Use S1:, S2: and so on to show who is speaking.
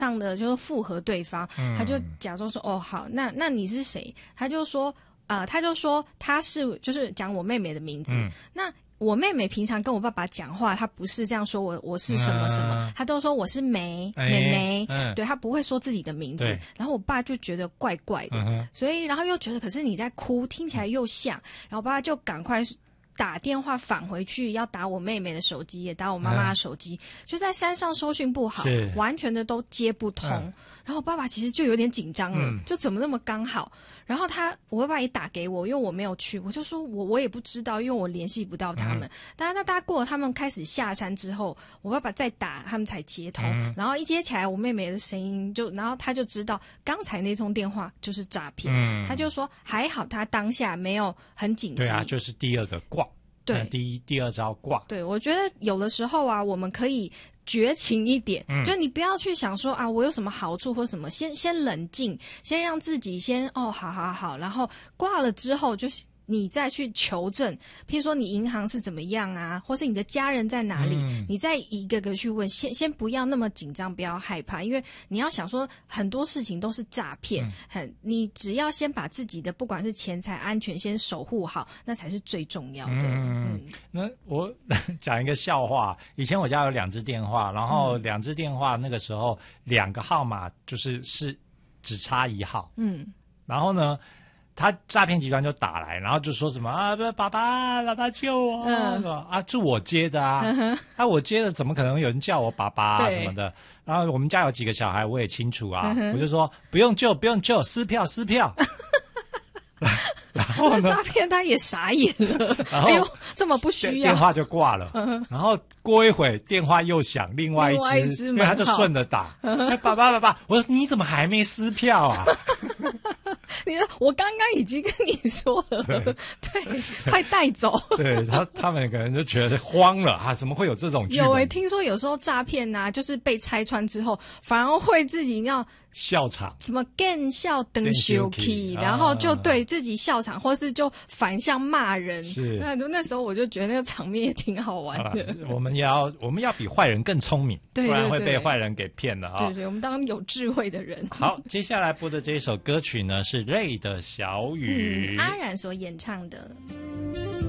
S1: 当的就是附和对方，他就假装说哦好，那你是谁？他就说他是就是讲我妹妹的名字，那我妹妹平常跟我爸爸讲话，她不是这样说我是什么什么，她都说我是妹妹，对，她不会说自己的名字。然后我爸就觉得怪怪的，所以然后又觉得可是你在哭，听起来又像，然后我爸就赶快打电话返回去，要打我妹妹的手机，也打我妈妈的手机，就在山上收讯不好，完全的都接不通。然后我爸爸其实就有点紧张了，就怎么那么刚好？然后我爸爸也打给我，因为我没有去，我就说我也不知道，因为我联系不到他们。但是大家过了他们开始下山之后，我爸爸再打他们才接通，然后一接起来，我妹妹的声音然后他就知道刚才那通电话就是诈骗。他就说还好他当下没有很紧急。
S2: 对啊，就是第二个挂。对，第二招挂。
S1: 对，我觉得有的时候啊，我们可以绝情一点，就你不要去想说啊，我有什么好处或什么，先冷静，先让自己先好，然后挂了之后就是你再去求证，譬如说你银行是怎么样啊，或是你的家人在哪里，你再一个个去问，先不要那么紧张，不要害怕，因为你要想说很多事情都是诈骗，你只要先把自己的不管是钱财安全先守护好，那才是最重要的。
S2: 那我讲一个笑话，以前我家有2只电话，然后2只电话那个时候2个号码是只差1号，然后呢他诈骗集团就打来，然后就说什么啊，爸爸救我，是我接的啊，我接的怎么可能有人叫我爸爸啊什么的？然后我们家有几个小孩，我也清楚啊，我就说不用救，撕票。然后呢，
S1: 诈骗他也傻眼了，哎呦，这么不需要，
S2: 电话就挂了。然后过一会电话又响，另外一只，因为他就顺着打，爸爸，我说你怎么还没撕票啊？
S1: 你说我刚刚已经跟你说了，对，快带走。
S2: 对他们可能就觉得慌了啊，怎么会有这种剧本？
S1: 听说有时候诈骗啊，就是被拆穿之后，反而会自己要
S2: 笑场，
S1: 什么更笑等羞气，然后就对自己笑场，或是就反向骂人。
S2: 是，
S1: 那时候我就觉得那个场面也挺好玩的。
S2: 我们要比坏人更聪明，不然会被坏人给骗了啊！
S1: 对，我们当有智慧的人。
S2: 好，接下来播的这一首歌曲呢是Ray 的小雨，
S1: 阿冉所演唱的。